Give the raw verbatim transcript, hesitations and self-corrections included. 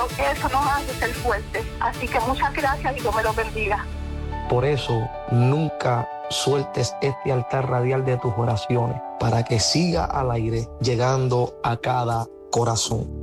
Eso nos hace ser fuertes. Así que muchas gracias y Dios me lo bendiga. Por eso, nunca sueltes este altar radial de tus oraciones para que siga al aire llegando a cada corazón.